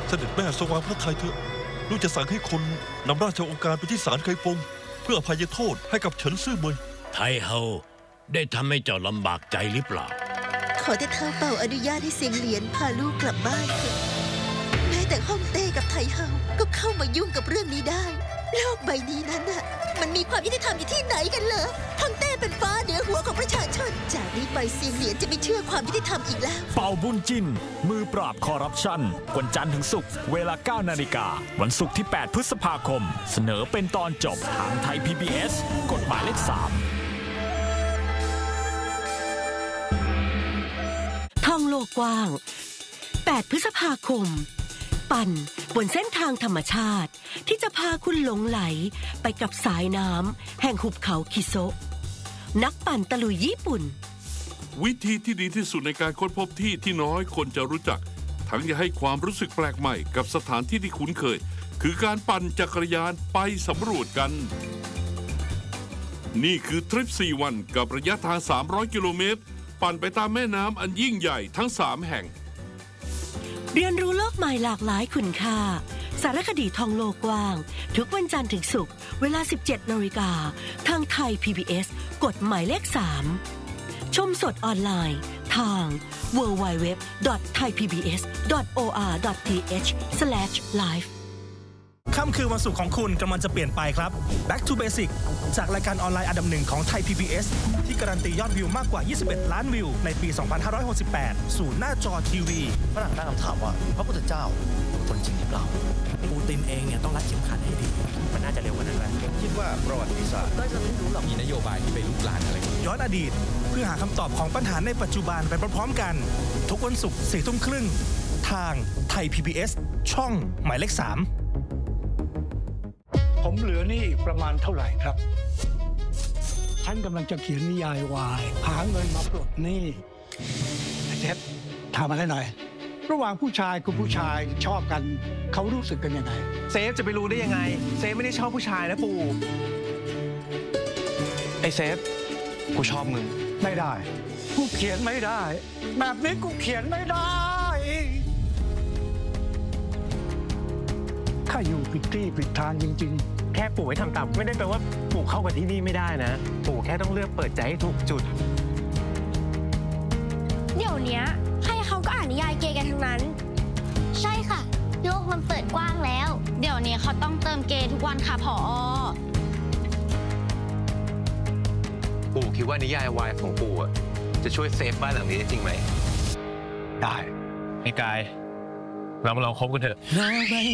เสด็จแม่ทรงวางพระทัยเถอะลูกจะสั่งให้คนนำราชองค์การไปที่ศาลไคฟงเพื่ออภัยโทษให้กับเฉินซื่อเมยไทเฮาได้ทำให้เจ้าลำบากใจหรือเปล่าขอแต่เท้าเป่าอนุญาตให้เสียงเหลียนพาลูกกลับบ้านเถอะแม้แต่ฮ่องเต้กับไทเฮาก็เข้ามายุ่งกับเรื่องนี้ได้โลกใบนี้นั้นน่ะมันมีความยุติธรรมอยู่ที่ไหนกันเหรอฮ่องเต้เป็นฟ้าเหนือหัวของประชาชนจากนี้ไปเสียงเหลียนจะไม่เชื่อความยุติธรรมอีกแล้วเป่าบุญจินมือปราบคอร์รัปชันวันจันทร์ถึงศุกร์เวลา 9 นาฬิกาวันศุกร์ที่ 8 พฤษภาคมเสนอเป็นตอนจบทางไทย PBS กฎหมายเลข 3 ท่องโลกกว้าง 8 พฤษภาคมปั่นบนเส้นทางธรรมชาติที่จะพาคุณหลงไหลไปกับสายน้ำแห่งหุบเขาคิโซะนักปั่นตะลุยญี่ปุ่นวิธีที่ดีที่สุดในการค้นพบที่ที่น้อยคนจะรู้จักทั้งจะให้ความรู้สึกแปลกใหม่กับสถานที่ที่คุ้นเคยคือการปั่นจักรยานไปสำรวจกันนี่คือทริป 4 วันกับระยะทาง 300 กิโลเมตรปั่นไปตามแม่น้ำอันยิ่งใหญ่ทั้ง 3 แห่งเรียนรู้โลกใหม่หลากหลายคุณค่าสารคดีท่องโลกกว้างทุกวันจันทร์ถึงศุกร์เวลา 17 นาฬิกาทางไทย PBS กฎหมายเลข 3ชมสดออนไลน์ทาง www.thaipbs.or.th/live ค่ำคืนวันศุกร์ของคุณกำลังจะเปลี่ยนไปครับ Back to Basic จากรายการออนไลน์อันดับหนึ่งของไทย PBS ที่การันตียอดวิวมากกว่า 21 ล้านวิวในปี 2568 สู่หน้าจอทีวีฝรั่งตั้งคำถามว่าพระพุทธเจ้าเป็นคนจริงหรือเปล่าปูตินเองเนี่ยต้องรัดเข็มขัดให้ดีมันน่าจะเร็วกว่านั้นแหละคิดว่าประวัติศาสตร์ก็จะไม่รู้หรอกมีนโยบายที่ไปลุกลานอะไรย้อนอดีตเพื่อหาคำตอบของปัญหาในปัจจุบันไปพร้อมๆกันทุกวันศุกร์ 4 ทุ่มครึ่งทางไทย PBS ช่องหมายเลข 3 ผมเหลือหนี้อีกประมาณเท่าไหร่ครับฉันกำลังจะเขียนนิยายวายหาเงินมาปลดหนี้เท็ดถามมาได้หน่อยระหว่างผู้ชายกับผู้ชายชอบกันเขารู้สึกกันยังไงเซฟจะไปรู้ได้ยังไงเซฟไม่ได้ชอบผู้ชายนะปู่ไอ้เซฟกูชอบมึงไม่ได้กูเขียนไม่ได้แบบนี้กูเขียนไม่ได้ถ้าอยู่ผิดที่ผิดทางจริงๆแค่ปู่ให้ทำตามไม่ได้แปลว่าปู่เข้ากับที่นี่ไม่ได้นะปู่แค่ต้องเลือกเปิดใจให้ถูกจุดเดี๋ยวนี้ใครเขาก็อ่านนิยายเกย์กันทั้งนั้นใช่ค่ะโลกมันเปิดกว้างแล้วเดี๋ยวนี้เขาต้องเติมเกย์ทุกวันค่ะผอ. ปู่คิดว่านิยายวายของปู่จะช่วยเซฟบ้านหลังนี้ได้จริงไหมได้ไอ้กายเรามาลองคบกันเถอะ